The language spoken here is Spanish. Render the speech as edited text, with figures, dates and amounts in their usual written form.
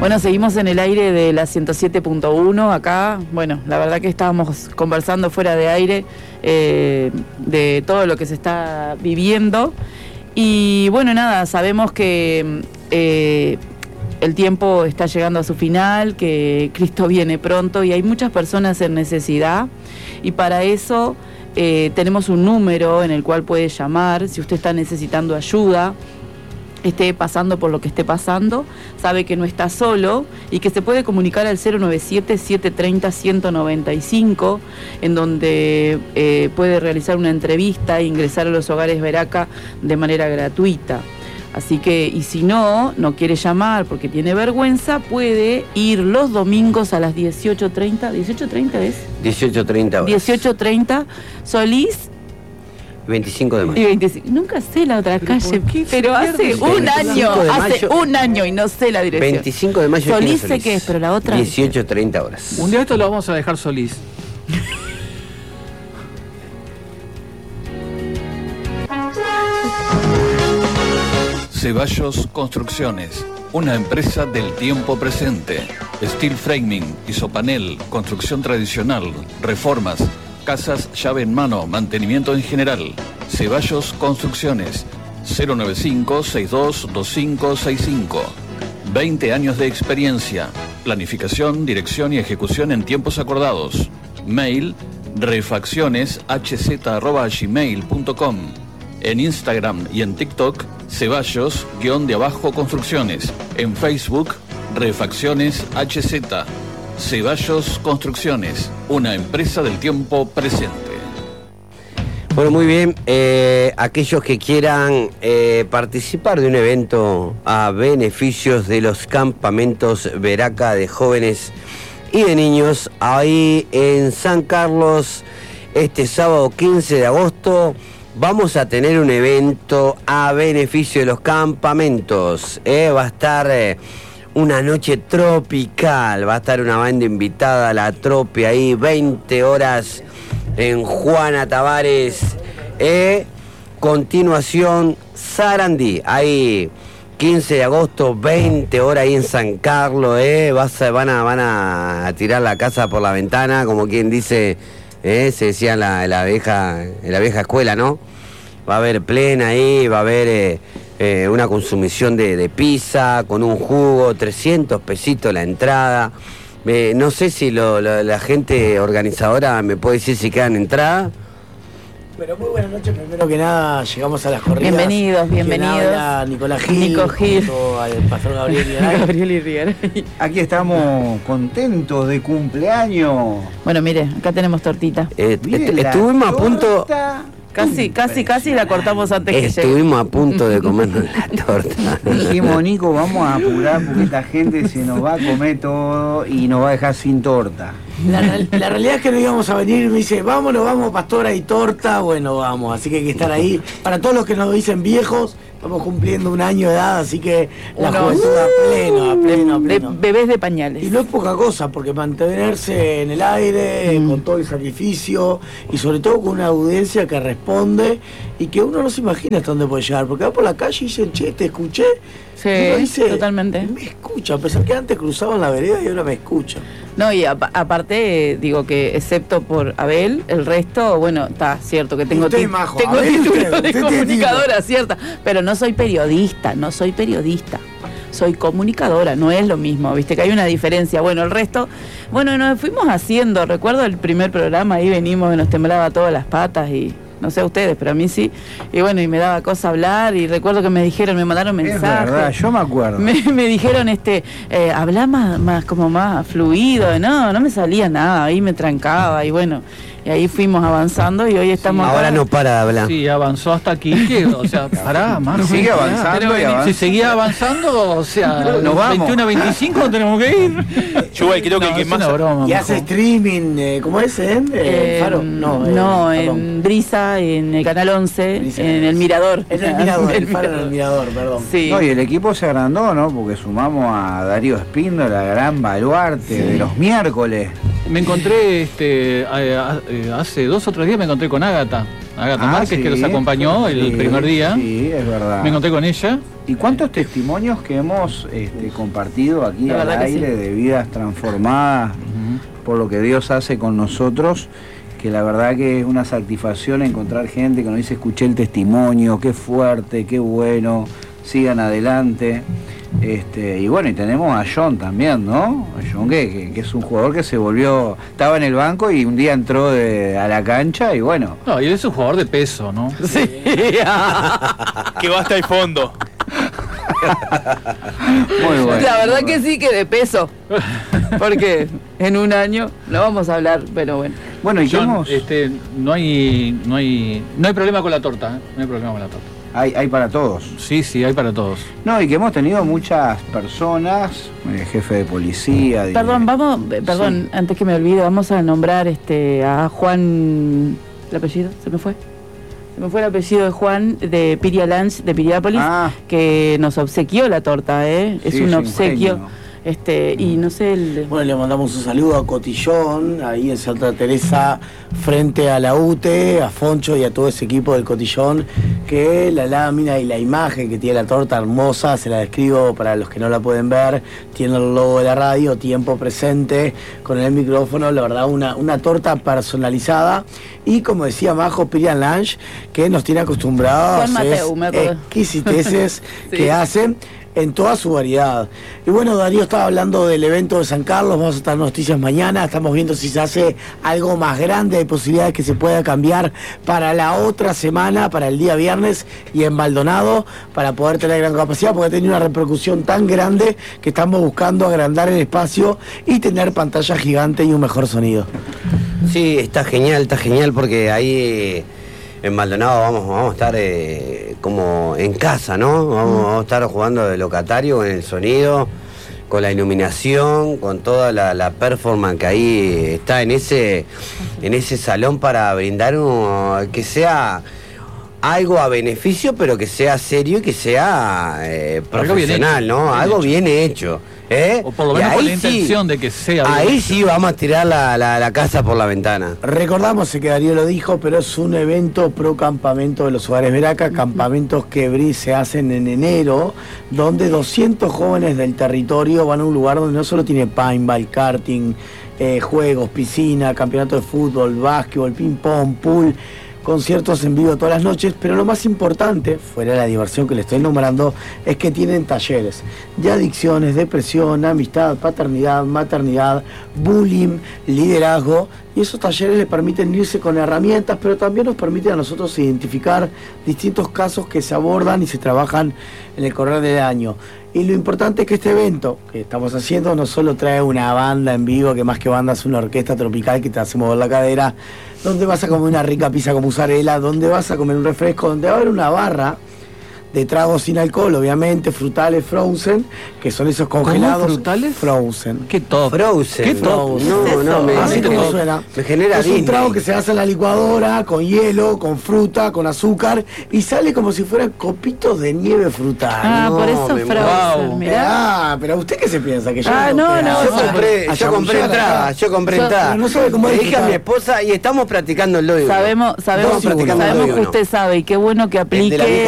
Bueno, seguimos en el aire de la 107.1 acá. Bueno, la verdad que estábamos conversando fuera de aire de todo lo que se está viviendo. Y bueno, nada, sabemos que el tiempo está llegando a su final, que Cristo viene pronto y hay muchas personas en necesidad. Y para eso tenemos un número en el cual puede llamar si usted está necesitando ayuda, esté pasando por lo que esté pasando, sabe que no está solo y que se puede comunicar al 097-730-195, en donde puede realizar una entrevista e ingresar a los hogares Veraca de manera gratuita. Así que, y si no quiere llamar porque tiene vergüenza, puede ir los domingos a las 18:30. ¿18:30 es? 18:30 horas. 18:30, Solís 25 de mayo. y 25. Nunca sé la otra calle, pero hace un año y no sé la dirección. 25 de mayo. Solís sé qué es, pero la otra 18:30 horas. Un día esto lo vamos a dejar Solís. Ceballos Construcciones, una empresa del tiempo presente. Steel framing, isopanel, construcción tradicional, reformas, casas llave en mano, mantenimiento en general. Ceballos Construcciones, 095-622565. 20 años de experiencia. Planificación, dirección y ejecución en tiempos acordados. Mail, refaccioneshz@gmail.com. En Instagram y en TikTok, Ceballos_Construcciones. En Facebook, Refacciones HZ. Ceballos Construcciones, una empresa del tiempo presente. Bueno, muy bien. Aquellos que quieran participar de un evento a beneficios de los campamentos Veraca de jóvenes y de niños, ahí en San Carlos, este sábado 15 de agosto, vamos a tener un evento a beneficio de los campamentos. Va a estar una noche tropical, va a estar una banda invitada, La Trope, ahí 20 horas en Juana Tavares. Continuación, Sarandí, ahí 15 de agosto, 20 horas ahí en San Carlos. Van a tirar la casa por la ventana, como quien dice. Se decía en la vieja escuela, ¿no? Va a haber plena ahí, va a haber una consumición de pizza con un jugo, 300 pesitos la entrada. No sé si la gente organizadora me puede decir si quedan entradas. Pero muy buenas noches, primero que nada llegamos a las corridas. Bienvenidos. Habla, Nicolás Gil. Nico Gil. Al pastor Gabriel Irrigaray. Aquí estamos contentos de cumpleaños. Bueno, mire, acá tenemos tortita. Estuvimos a punto. Casi la cortamos antes que llegue. Estuvimos a punto de comernos la torta. Dijimos, Nico, vamos a apurar porque esta gente se nos va a comer todo y nos va a dejar sin torta. La realidad es que no íbamos a venir, me dice, vamos, pastora y torta, bueno, vamos, así que hay que estar ahí. Para todos los que nos dicen viejos, estamos cumpliendo un año de edad, así que la juventud a pleno. Bebés de pañales. Y no es poca cosa, porque mantenerse en el aire, con todo el sacrificio, y sobre todo con una audiencia que responde, y que uno no se imagina hasta dónde puede llegar, porque va por la calle y dicen, che, te escuché. Sí, dice, totalmente. Me escucha, a pesar que antes cruzaban la vereda y ahora me escuchan. No, y aparte, digo que excepto por Abel, el resto, bueno, está cierto que tengo título de comunicadora, cierta, pero no soy periodista. Soy comunicadora, no es lo mismo, viste que hay una diferencia. Bueno, el resto, bueno, nos fuimos haciendo, recuerdo el primer programa, ahí venimos, nos temblaba todas las patas y... No sé a ustedes, pero a mí sí. Y bueno, y me daba cosa hablar. Y recuerdo que me mandaron mensajes. Es verdad, yo me acuerdo. Me dijeron, habla más como más fluido. No me salía nada. Ahí me trancaba. Y bueno, y ahí fuimos avanzando. Y hoy estamos. Ahora no para de hablar. Sí, avanzó hasta aquí. O sea, pará, Marco. Sigue avanzando. Si seguía avanzando, o sea, nos vamos. 21 a 25 no tenemos que ir. Yo creo que el que más. Broma, y hace streaming, ¿cómo es? Faro. En Brisa, en el Canal 11, en el Mirador. En el Mirador, el Faro en el Mirador, perdón. Sí. No, y el equipo se agrandó, ¿no? Porque sumamos a Darío Espíndola, gran baluarte de los miércoles. Me encontré hace 2 o 3 días me encontré con Ágata. Ágata Márquez, que los acompañó el primer día. Sí, es verdad. Me encontré con ella. ¿Y cuántos testimonios que hemos compartido aquí al aire de vidas transformadas por lo que Dios hace con nosotros? Que la verdad que es una satisfacción encontrar gente que nos dice: escuché el testimonio, qué fuerte, qué bueno, sigan adelante. Y bueno, y tenemos a John también, ¿no? A John que es un jugador que se volvió, estaba en el banco y un día entró a la cancha y bueno. No, y él es un jugador de peso, ¿no? Sí. Que va hasta el fondo. Muy bueno. La verdad que sí, que de peso. Porque en un año no vamos a hablar, pero bueno. Bueno, y John, hemos... no hay problema con la torta, ¿eh? No hay problema con la torta. Hay para todos. Sí, hay para todos. No, y que hemos tenido muchas personas, jefe de policía... Perdón, antes que me olvide, vamos a nombrar a Juan... ¿El apellido? ¿Se me fue el apellido de Juan, de Piria Lange, de Piriápolis, que nos obsequió la torta, ¿eh? Es un obsequio. Y no sé Bueno, le mandamos un saludo a Cotillón, ahí en Santa Teresa, frente a la UTE, a Foncho y a todo ese equipo del Cotillón, que la lámina y la imagen que tiene la torta hermosa, se la describo para los que no la pueden ver, tiene el logo de la radio, tiempo presente, con el micrófono, la verdad una torta personalizada, y como decía Majo, Pirian Lange, que nos tiene acostumbrados a exquisiteces que hacen en toda su variedad. Y bueno, Darío estaba hablando del evento de San Carlos, vamos a estar noticias mañana, estamos viendo si se hace algo más grande, hay posibilidades que se pueda cambiar para la otra semana, para el día viernes y en Maldonado, para poder tener gran capacidad, porque ha tenido una repercusión tan grande que estamos buscando agrandar el espacio y tener pantalla gigante y un mejor sonido. Sí, está genial porque ahí en Maldonado vamos a estar como en casa, ¿no? Vamos a estar jugando de locatario con el sonido, con la iluminación, con toda la performance que ahí está en ese salón para brindar que sea algo a beneficio, pero que sea serio y que sea profesional, ¿no? Algo bien hecho. O por lo menos con la intención de que sea bien ahí hecho. Sí vamos a tirar la casa por la ventana. Recordamos que Darío lo dijo, pero es un evento pro campamento de los Hogares Veraca, campamentos que se hacen en enero, donde 200 jóvenes del territorio van a un lugar donde no solo tiene paintball, karting, juegos, piscina, campeonato de fútbol, básquetbol, ping pong, pool, conciertos en vivo todas las noches, pero lo más importante, fuera de la diversión que le estoy nombrando, es que tienen talleres de adicciones, depresión, amistad, paternidad, maternidad, bullying, liderazgo, y esos talleres les permiten irse con herramientas, pero también nos permiten a nosotros identificar distintos casos que se abordan y se trabajan en el correr del año. Y lo importante es que este evento que estamos haciendo no solo trae una banda en vivo, que más que banda es una orquesta tropical que te hace mover la cadera, donde vas a comer una rica pizza con mozzarella, donde vas a comer un refresco, donde va a haber una barra de tragos sin alcohol, obviamente, frutales frozen, que son esos congelados. ¿Cómo, frutales? Frozen. ¿Qué top? Frozen. ¿Qué top? Así como suena. Me genera es un trago que se hace en la licuadora, con hielo, con fruta, con azúcar, y sale como si fueran copitos de nieve frutal. Por eso Frozen, mirá. Pero ¿usted qué se piensa? Que yo yo compré entrada. No sabe cómo le dije a mi esposa y estamos practicando el doy. Sabemos que usted sabe, y qué bueno que aplique